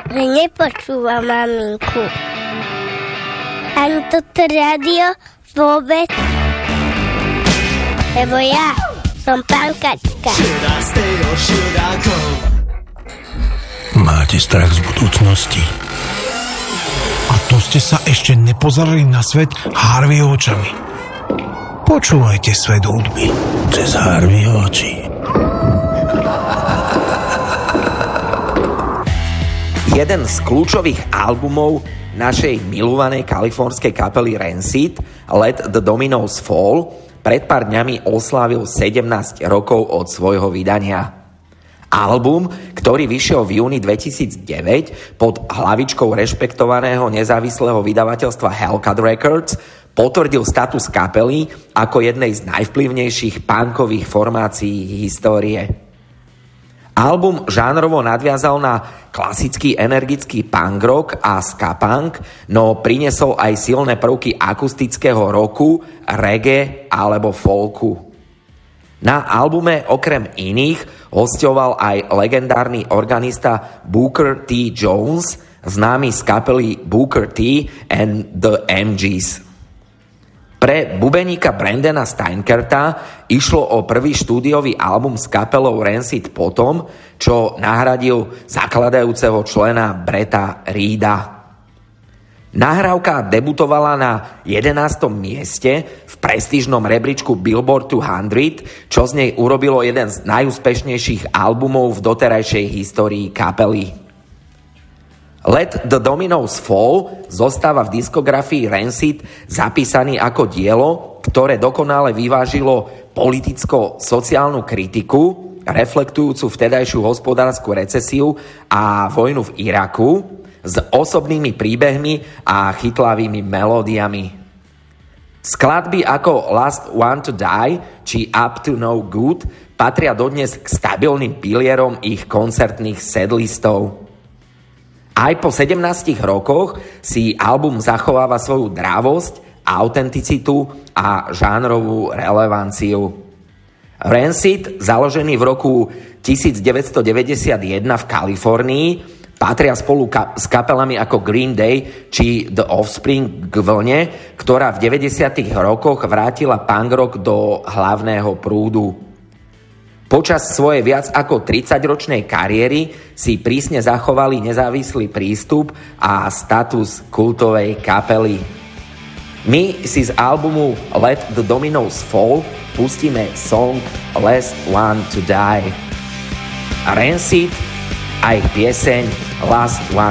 že nepočúva maminku. Ani toto rádio vôbec. Lebo ja som pankačka. Máte strach z budúcnosti? A to ste sa ešte nepozerali na svet Harveyho očami. Počúvajte svet hudby Cez Harveyho oči. Jeden z kľúčových albumov našej milovanej kalifornskej kapely Rancid, Let the Dominoes Fall, pred pár dňami oslávil 17 rokov od svojho vydania. Album, ktorý vyšiel v júni 2009 pod hlavičkou rešpektovaného nezávislého vydavateľstva Hellcat Records, potvrdil status kapely ako jednej z najvplyvnejších punkových formácií histórie. Album žánrovo nadviazal na klasický energický punk rock a ska punk, no priniesol aj silné prvky akustického rocku, reggae alebo folku. Na albume okrem iných hosťoval aj legendárny organista Booker T. Jones, známy z kapely Booker T. and the MGs. Pre bubeníka Brandona Steinkerta išlo o prvý štúdiový album s kapelou Rancid potom, čo nahradil zakladajúceho člena Bretta Reeda. Nahrávka debutovala na 11. mieste v prestížnom rebríčku Billboard 200, čo z nej urobilo jeden z najúspešnejších albumov v doterajšej histórii kapely. Let the Dominoes Fall zostáva v diskografii Rancid zapísaný ako dielo, ktoré dokonale vyvážilo politicko-sociálnu kritiku, reflektujúcu vtedajšiu hospodársku recesiu a vojnu v Iraku, s osobnými príbehmi a chytlavými melódiami. Skladby ako Last One to Die či Up to No Good patria dodnes k stabilným pilierom ich koncertných setlistov. Aj po 17 rokoch si album zachováva svoju dravosť, autenticitu a žánrovú relevanciu. Rancid, založený v roku 1991 v Kalifornii, patria spolu s kapelami ako Green Day či The Offspring k vlne, ktorá v 90. rokoch vrátila punk rock do hlavného prúdu. Počas svojej viac ako 30-ročnej kariéry si prísne zachovali nezávislý prístup a status kultovej kapely. My si z albumu Let the Dominoes Fall pustíme song Last One to Die. Rancid a ich pieseň Last One